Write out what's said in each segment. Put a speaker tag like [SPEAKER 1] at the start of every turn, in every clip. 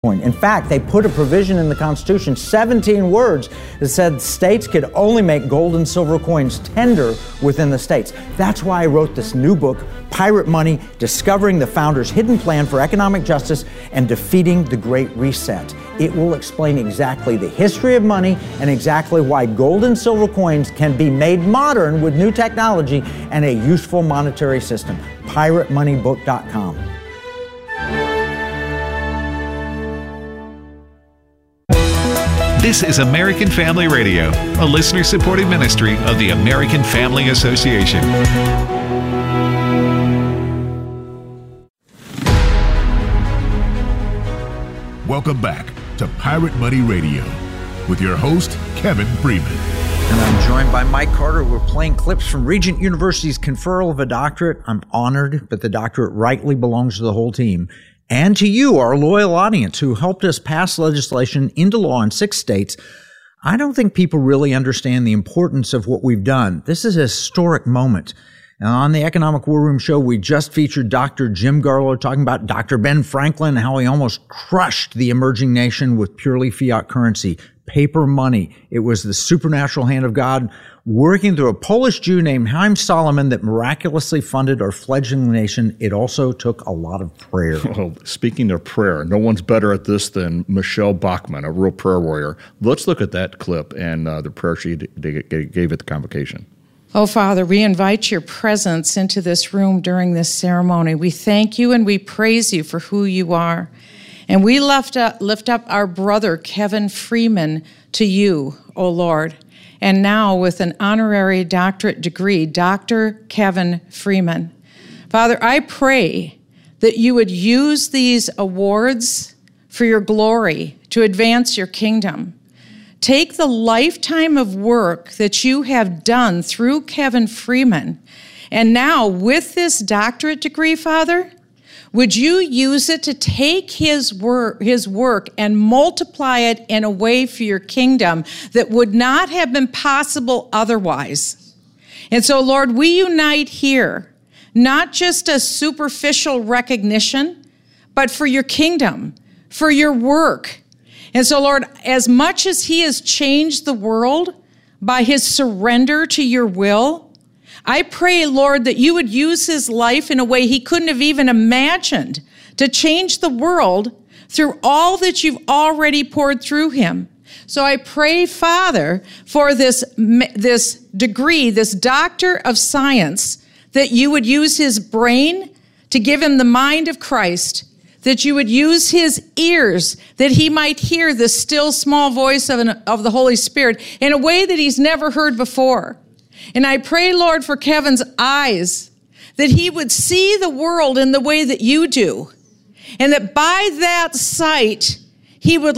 [SPEAKER 1] In fact, they put a provision in the Constitution, 17 words, that said states could only make gold and silver coins tender within the states. That's why I wrote this new book, Pirate Money, Discovering the Founders' Hidden Plan for Economic Justice and Defeating the Great Reset. It will explain exactly the history of money and exactly why gold and silver coins can be made modern with new technology and a useful monetary system. PirateMoneyBook.com.
[SPEAKER 2] This is American Family Radio, a listener-supported ministry of the American Family Association.
[SPEAKER 3] Welcome back to Pirate Money Radio with your host, Kevin Freeman.
[SPEAKER 1] And I'm joined by Mike Carter. We're playing clips from Regent University's conferral of a doctorate. I'm honored, but the doctorate rightly belongs to the whole team. And to you, our loyal audience, who helped us pass legislation into law in 6 states. I don't think people really understand the importance of what we've done. This is a historic moment. And on the Economic War Room show, we just featured Dr. Jim Garlow talking about Dr. Ben Franklin and how he almost crushed the emerging nation with purely fiat currency, paper money. It was the supernatural hand of God working through a Polish Jew named Haim Solomon that miraculously funded our fledgling nation. It also took a lot of prayer.
[SPEAKER 4] Well, speaking of prayer, no one's better at this than Michelle Bachmann, a real prayer warrior. Let's look at that clip and the prayer she gave at the convocation.
[SPEAKER 5] Oh, Father, we invite your presence into this room during this ceremony. We thank you and we praise you for who you are. And we lift up our brother, Kevin Freeman, to you, O Lord. And now with an honorary doctorate degree, Dr. Kevin Freeman. Father, I pray that you would use these awards for your glory to advance your kingdom. Take the lifetime of work that you have done through Kevin Freeman, and now with this doctorate degree, Father, would you use it to take his work and multiply it in a way for your kingdom that would not have been possible otherwise? And so, Lord, we unite here, not just a superficial recognition, but for your kingdom, for your work. And so, Lord, as much as he has changed the world by his surrender to your will, I pray, Lord, that you would use his life in a way he couldn't have even imagined to change the world through all that you've already poured through him. So I pray, Father, for this degree, this doctor of science, that you would use his brain to give him the mind of Christ, that you would use his ears, that he might hear the still small voice of the Holy Spirit in a way that he's never heard before. And I pray, Lord, for Kevin's eyes, that he would see the world in the way that you do, and that by that sight, he would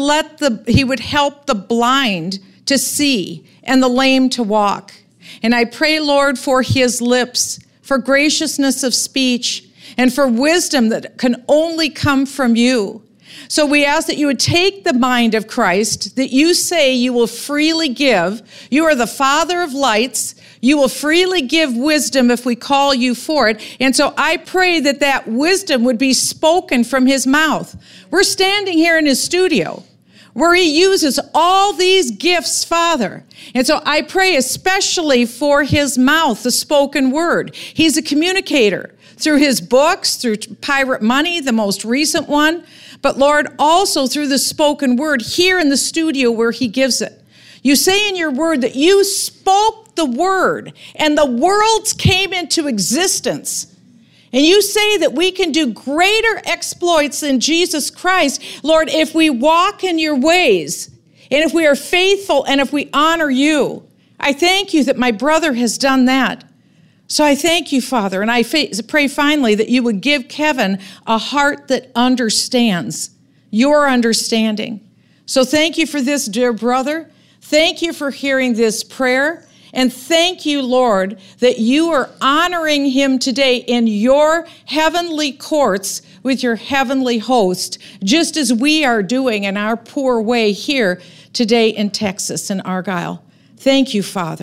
[SPEAKER 5] help the blind to see and the lame to walk. And I pray, Lord, for his lips, for graciousness of speech, and for wisdom that can only come from you. So we ask that you would take the mind of Christ, that you say you will freely give. You are the Father of lights. You will freely give wisdom if we call you for it. And so I pray that that wisdom would be spoken from his mouth. We're standing here in his studio where he uses all these gifts, Father. And so I pray especially for his mouth, the spoken word. He's a communicator through his books, through Pirate Money, the most recent one, but Lord, also through the spoken word here in the studio where he gives it. You say in your word that you spoke the word and the worlds came into existence. And you say that we can do greater exploits than Jesus Christ, Lord, if we walk in your ways and if we are faithful and if we honor you. I thank you that my brother has done that. So I thank you, Father, and I pray finally that you would give Kevin a heart that understands your understanding. So thank you for this, dear brother. Thank you for hearing this prayer. And thank you, Lord, that you are honoring him today in your heavenly courts with your heavenly host, just as we are doing in our poor way here today in Texas and Argyle. Thank you, Father.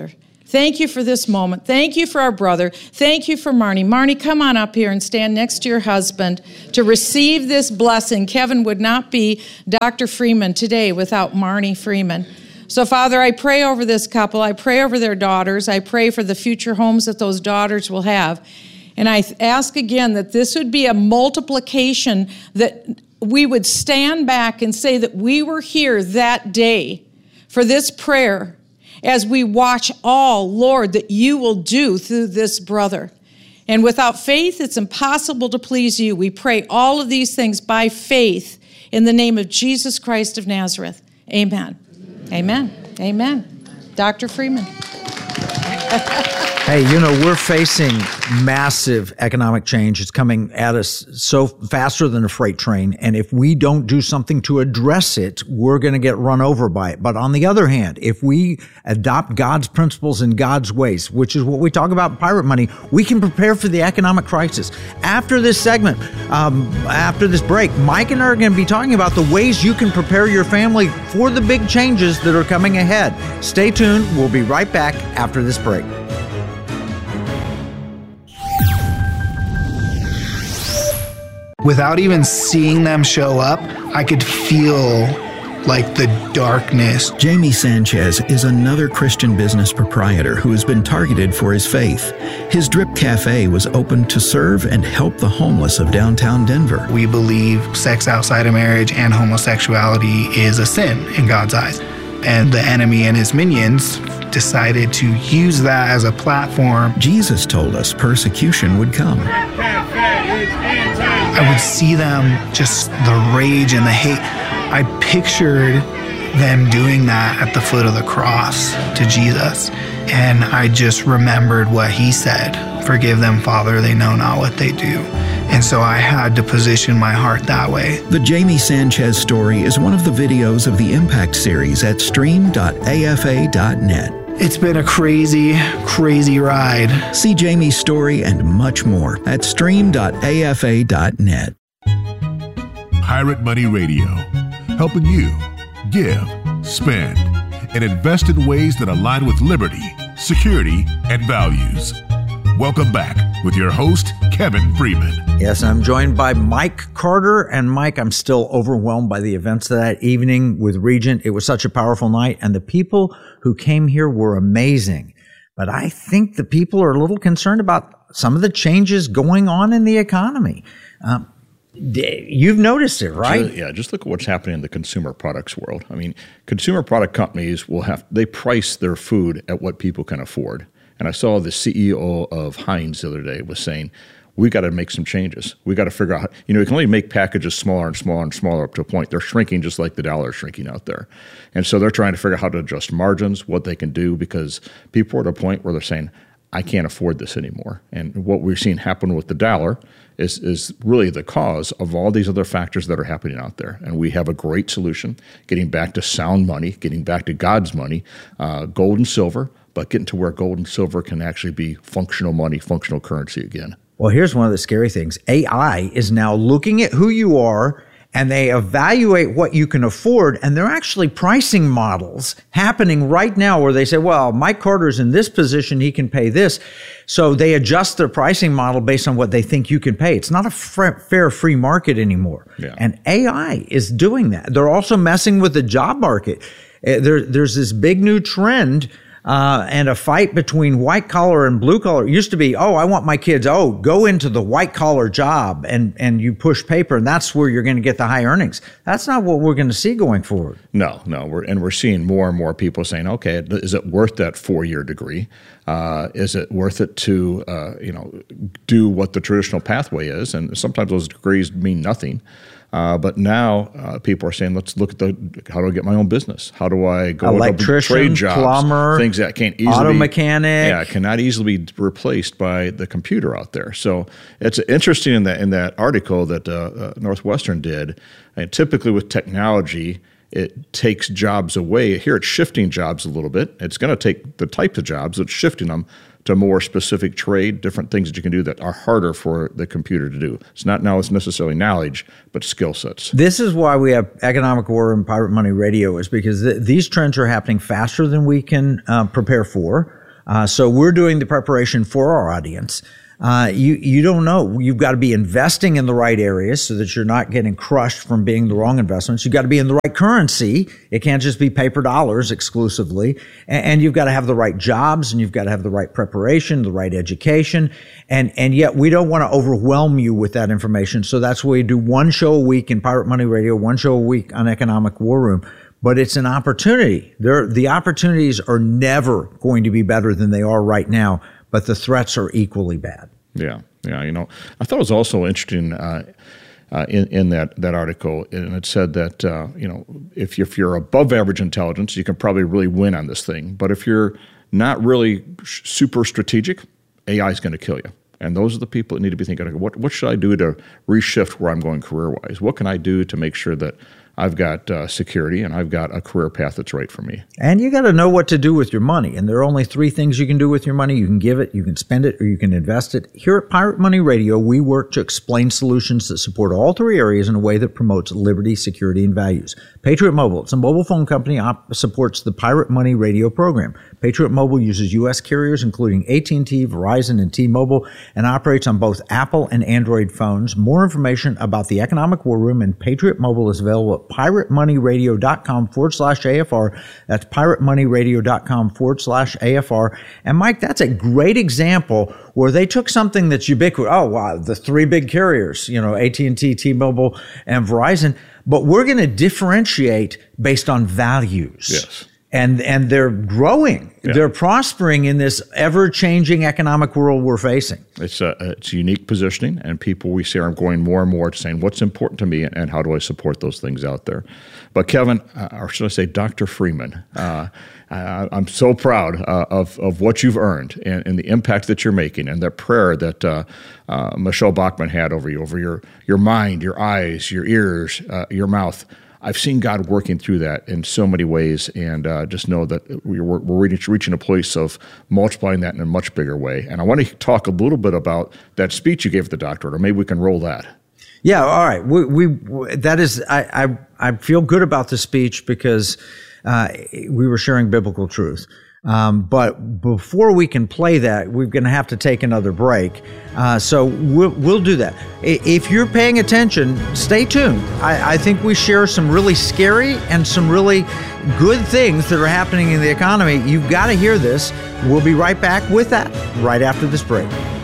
[SPEAKER 5] Thank you for this moment. Thank you for our brother. Thank you for Marnie. Marnie, come on up here and stand next to your husband to receive this blessing. Kevin would not be Dr. Freeman today without Marnie Freeman. So, Father, I pray over this couple. I pray over their daughters. I pray for the future homes that those daughters will have. And I ask again that this would be a multiplication, that we would stand back and say that we were here that day for this prayer, as we watch all, Lord, that you will do through this brother. And without faith, it's impossible to please you. We pray all of these things by faith in the name of Jesus Christ of Nazareth. Amen. Amen. Amen. Dr. Freeman.
[SPEAKER 1] Hey, you know, we're facing massive economic change. It's coming at us so faster than a freight train. And if we don't do something to address it, we're going to get run over by it. But on the other hand, if we adopt God's principles and God's ways, which is what we talk about in Pirate Money, we can prepare for the economic crisis. After this segment, after this break, Mike and I are going to be talking about the ways you can prepare your family for the big changes that are coming ahead. Stay tuned. We'll be right back after this break.
[SPEAKER 6] Without even seeing them show up, I could feel like the darkness.
[SPEAKER 7] Jamie Sanchez is another Christian business proprietor who has been targeted for his faith. His Drip Cafe was opened to serve and help the homeless of downtown Denver.
[SPEAKER 6] We believe sex outside of marriage and homosexuality is a sin in God's eyes. And the enemy and his minions decided to use that as a platform.
[SPEAKER 7] Jesus told us persecution would come.
[SPEAKER 6] I would see them, just the rage and the hate. I pictured them doing that at the foot of the cross to Jesus. And I just remembered what he said, "Forgive them, Father, they know not what they do." And so I had to position my heart that way.
[SPEAKER 7] The Jamie Sanchez story is one of the videos of the Impact series at stream.afa.net.
[SPEAKER 6] It's been a crazy, crazy ride.
[SPEAKER 7] See Jamie's story and much more at stream.afa.net.
[SPEAKER 3] Pirate Money Radio, helping you give, spend, and invest in ways that align with liberty, security, and values. Welcome back with your host, Kevin Freeman.
[SPEAKER 1] Yes, I'm joined by Mike Carter. And Mike, I'm still overwhelmed by the events of that evening with Regent. It was such a powerful night, and the people who came here were amazing. But I think the people are a little concerned about some of the changes going on in the economy. You've noticed it, right?
[SPEAKER 4] Yeah, just look at what's happening in the consumer products world. I mean, consumer product companies they price their food at what people can afford. And I saw the CEO of Heinz the other day was saying, we got to make some changes. We got to figure out, we can only make packages smaller and smaller and smaller up to a point. They're shrinking just like the dollar is shrinking out there. And so they're trying to figure out how to adjust margins, what they can do, because people are at a point where they're saying, I can't afford this anymore. And what we're seeing happen with the dollar is really the cause of all these other factors that are happening out there. And we have a great solution, getting back to sound money, getting back to God's money, gold and silver, but getting to where gold and silver can actually be functional money, functional currency again.
[SPEAKER 1] Well, here's one of the scary things. AI is now looking at who you are, and they evaluate what you can afford, and they're actually pricing models happening right now where they say, well, Mike Carter's in this position, he can pay this. So they adjust their pricing model based on what they think you can pay. It's not a fair free market anymore. Yeah. And AI is doing that. They're also messing with the job market. There's this big new trend and a fight between white collar and blue collar. It used to be, I want my kids, go into the white collar job and you push paper, and that's where you're going to get the high earnings. That's not what we're going to see going forward.
[SPEAKER 4] No. We're seeing more and more people saying, okay, is it worth that 4-year degree? Is it worth it to, do what the traditional pathway is? And sometimes those degrees mean nothing. But now people are saying, let's look at how do I get my own business? How do I go into trade jobs,
[SPEAKER 1] plumber,
[SPEAKER 4] things that can't easily
[SPEAKER 1] auto mechanic,
[SPEAKER 4] cannot easily be replaced by the computer out there. So it's interesting in that article that Northwestern did. And typically with technology, it takes jobs away. Here it's shifting jobs a little bit. It's going to take the types of jobs, it's shifting them to more specific trade, different things that you can do that are harder for the computer to do. It's not now it's necessarily knowledge, but skill sets.
[SPEAKER 1] This is why we have Economic War and Pirate Money Radio, is because these trends are happening faster than we can prepare for. So we're doing the preparation for our audience. You don't know. You've got to be investing in the right areas so that you're not getting crushed from being the wrong investments. You've got to be in the right currency. It can't just be paper dollars exclusively. And you've got to have the right jobs, and you've got to have the right preparation, the right education. And yet we don't want to overwhelm you with that information. So that's why we do one show a week in Pirate Money Radio, one show a week on Economic War Room. But it's an opportunity. The opportunities are never going to be better than they are right now, but the threats are equally bad.
[SPEAKER 4] Yeah. I thought it was also interesting in that article, and it said that if you're above average intelligence, you can probably really win on this thing. But if you're not really super strategic, AI is going to kill you. And those are the people that need to be thinking, what should I do to reshift where I'm going career-wise? What can I do to make sure that I've got security and I've got a career path that's right for me?
[SPEAKER 1] And you got to know what to do with your money. And there are only three things you can do with your money. You can give it, you can spend it, or you can invest it. Here at Pirate Money Radio, we work to explain solutions that support all three areas in a way that promotes liberty, security, and values. Patriot Mobile, it's a mobile phone company, supports the Pirate Money Radio program. Patriot Mobile uses U.S. carriers, including AT&T, Verizon, and T-Mobile, and operates on both Apple and Android phones. More information about the Economic War Room and Patriot Mobile is available at piratemoneyradio.com/AFR. That's piratemoneyradio.com/AFR. And Mike, that's a great example where they took something that's ubiquitous. Oh, wow, the three big carriers, AT&T, T-Mobile, and Verizon. But we're going to differentiate based on values.
[SPEAKER 4] Yes.
[SPEAKER 1] And they're growing. Yeah. They're prospering in this ever-changing economic world we're facing.
[SPEAKER 4] It's unique positioning, and people we see are going more and more to saying, what's important to me and how do I support those things out there? But Kevin, or should I say Dr. Freeman, I'm so proud of what you've earned and the impact that you're making, and that prayer that Michelle Bachmann had over you, over your mind, your eyes, your ears, your mouth. I've seen God working through that in so many ways, and just know that we're reaching a place of multiplying that in a much bigger way. And I want to talk a little bit about that speech you gave at the doctorate, or maybe we can roll that.
[SPEAKER 1] Yeah, all right. I feel good about the speech because we were sharing biblical truth. But before we can play that, we're going to have to take another break. So we'll do that. If you're paying attention, stay tuned. I think we share some really scary and some really good things that are happening in the economy. You've got to hear this. We'll be right back with that right after this break.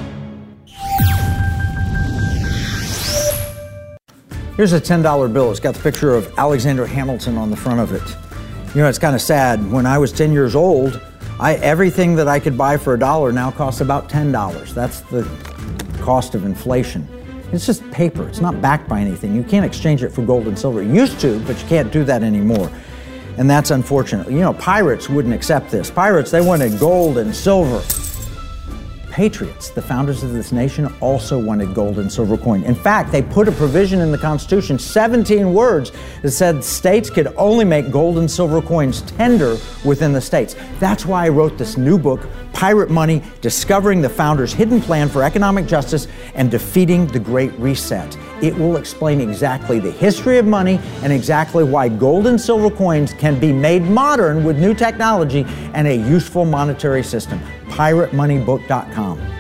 [SPEAKER 1] Here's a $10 bill. It's got the picture of Alexander Hamilton on the front of it. It's kind of sad. When I was 10 years old, everything that I could buy for $1 now costs about $10. That's the cost of inflation. It's just paper. It's not backed by anything. You can't exchange it for gold and silver. You used to, but you can't do that anymore. And that's unfortunate. Pirates wouldn't accept this. Pirates, they wanted gold and silver. Patriots, the founders of this nation, also wanted gold and silver coin. In fact, they put a provision in the Constitution, 17 words, that said states could only make gold and silver coins tender within the states. That's why I wrote this new book, Pirate Money, Discovering the Founders' Hidden Plan for Economic Justice and Defeating the Great Reset. It will explain exactly the history of money and exactly why gold and silver coins can be made modern with new technology and a useful monetary system. PirateMoneyBook.com.